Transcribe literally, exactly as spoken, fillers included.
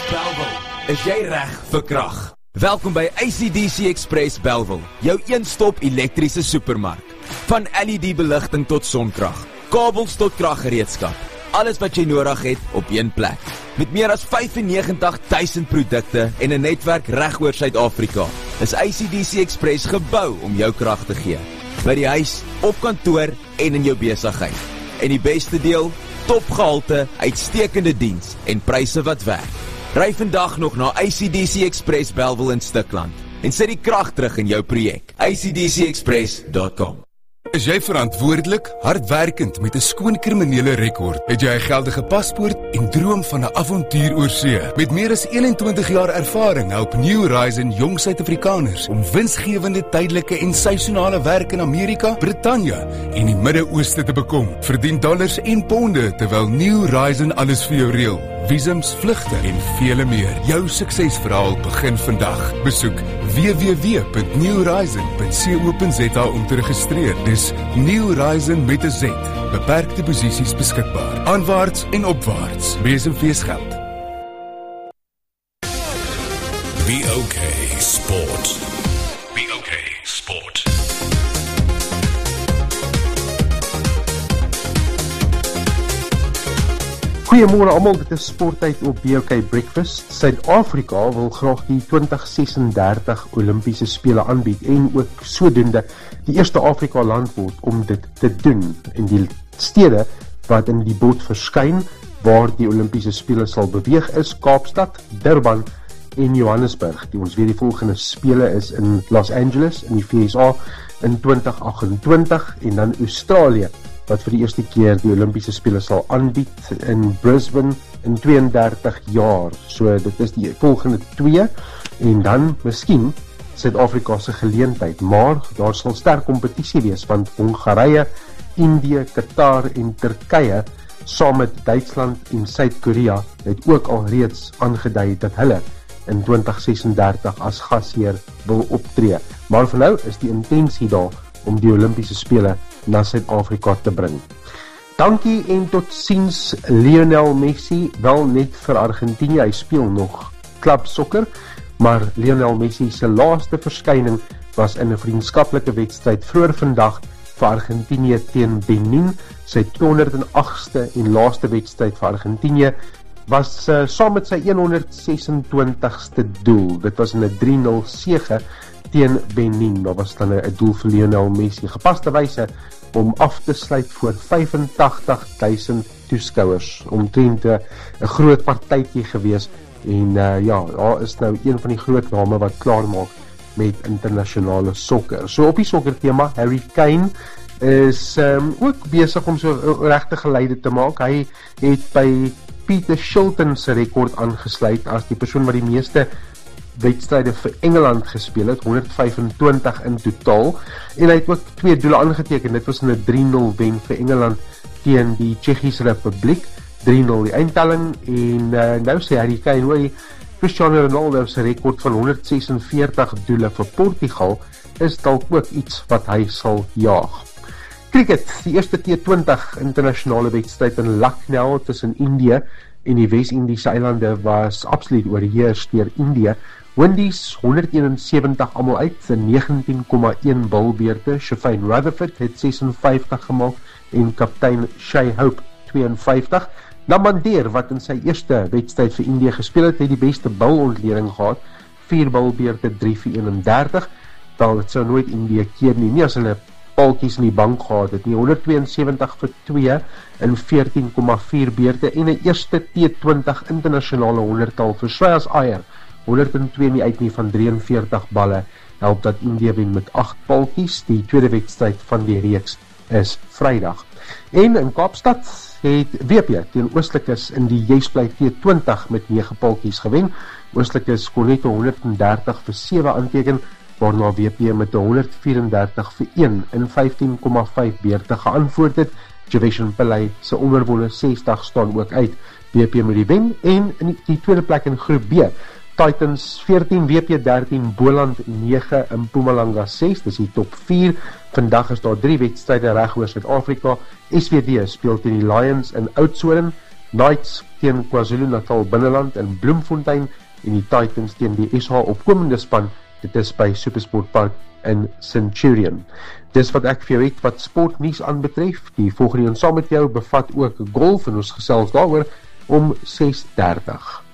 Bellville, is jy reg vir krag? Welkom by A C D C Express Bellville, jou een-stop elektriese supermark. Van L E D beligting tot sonkrag, kabels tot kraggereedskap. Alles wat jy nodig het op een plek. Met meer as vyfennegentig duisend produkte en 'n netwerk reg oor Suid-Afrika, is A C D C Express gebou om jou krag te gee. By die huis, op kantoor en in jou besigheid. En die beste deel, topgehalte, uitstekende diens en pryse wat werk. Ry vandag nog na A C D C Express Bellville in Stikland en sit die krag terug in jou projek. A C D C express dot com. Is jy verantwoordelik, hardwerkend met 'n skoon kriminele rekord? Het jy 'n geldige paspoort en droom van 'n avontuur oor see? Met meer as eenentwintig jaar ervaring help New Horizon jong Suid-Afrikaners om winsgewende tydelike en seisonale werk in Amerika, Brittanje en die Midde-Ooste te bekom. Verdien dollars en ponde terwyl New Horizon alles vir jou reël. Visums, vlugte en vele meer. Jou suksesverhaal begin vandag. Besoek w w w punt new horizon punt co punt z a om te registreer. Dis New Horizon met 'n Z. Beperkte posisies beskikbaar. Aanwaarts en opwaarts. Wees en fees geld. Be okay Sport. Be okay Sport. Goeiemôre almal, dit is sporttyd op B O K Breakfast. Suid-Afrika wil graag die twintig sesendertig Olimpiese spele aanbied en ook sodoende die eerste Afrika land word om dit te doen. En die stede wat in die bod verskyn waar die Olimpiese spele sal beweeg is Kaapstad, Durban en Johannesburg. Die ons weet die volgende spele is in Los Angeles in die V S A in twintig agt-en-twintig en dan Australië wat vir die eerste keer die Olimpiese spele sal aanbied in Brisbane in tweeëndertig jaar. So dit is die volgende twee en dan miskien Suid-Afrika se geleentheid, maar daar sal sterk kompetisie wees want Hongarye, Indië, Qatar en Turkye saam met Duitsland en Suid-Korea het ook al reeds aangedui dat hulle in twintig sesendertig as gasheer wil optree. Maar vir nou is die intensie daar om die Olimpiese spele na Suid-Afrika te bring. Dankie en tot ziens Lionel Messi, wel net vir Argentinië, hy speel nog klubsokker, maar Lionel Messi se laaste verskyning was in 'n vriendskaplike wedstryd vroeër vandag vir Argentinië teen Benin. Sy tweehonderdagste en laaste wedstryd vir Argentinië was uh, saam met sy honderdsesenentwintigste doel. Dit was in 'n drie nul sege teen Benin. Daar was dan 'n doel vir Lionel Messi, gepaste wyse om af te sluit voor vyfentagtig duisend toeskouers, omtrent 'n groot partytjie gewees en uh, ja, daar is nou een van die groot name wat klaar maak met internasionale sokker. So op die sokker tema, Harry Kane is um, ook besig om so regte geleide te maak. Hy het by Peter Shilton se rekord aangesluit as die persoon wat die meeste wedstryde vir Engeland gespeel het, honderdvyfentwintig in totaal, en hy het ook twee doele aangeteken. Dit was in 'n drie nul wen vir Engeland teen die Tsjechiese Republiek, drie nul die eindtelling, en uh, nou sê Harry Kane, hoe Cristiano Ronaldo se rekord van honderdsesenveertig doele vir Portugal is dalk ook iets wat hy sal jaag. Cricket, die eerste T twintig internasionale wedstryd in Lucknow tussen Indië en die Wes-Indiese eilande was absoluut oorheers deur Indië. Windies honderdeenensewentig almal uit in negentien komma een bilbeurte. Shafine Rutherford het sesenvyftig gemaak en kaptein Shai Hope tweeënvyftig. Namandeer wat in sy eerste wedstryd vir Indië gespeel het, het die beste bilontleding gehad. vier bilbeurte, drie vir eenendertig. Wel, dit sou nooit Indië keer nie, nie as hulle paltjies in die bank gehad het nie. honderdtweeënsewentig vir twee in veertien komma vier beurte en 'n eerste T twintig internasionale honderdtal vir Shreyas Iyer. honderdtwee nie uit nie van drieënveertig balle, help dat Indië wen met agt paltjies. Die tweede wedstryd van die reeks is Vrydag. En in Kaapstad het W P teen Oostlikes in die Juisbly T twintig met nege paltjies gewen. Oostlikes kon net honderddertig vir sewe aanteken, waarna W P met honderdvierendertig vir een in vyftien komma vyf beurte geantwoord het. Javishen Pillay se onverwonne sestig staan ook uit. W P met die wen en in die tweede plek in groep B. Titans veertien, W P dertien, Boland nege en Mpumalanga ses, dis die top vier. Vandag is daar drie wedstryde reg oor Suid-Afrika. S W D speel teen die Lions in Oudtshoorn, Knights teen KwaZulu-Natal Binneland in Bloemfontein en die Titans teen die S H opkomende span, dit is by Supersport Park in Centurion. Dis wat ek vir jou het wat sportnuus aanbetref. Die volgende een saam met jou bevat ook golf en ons gesels daaroor om ses dertig.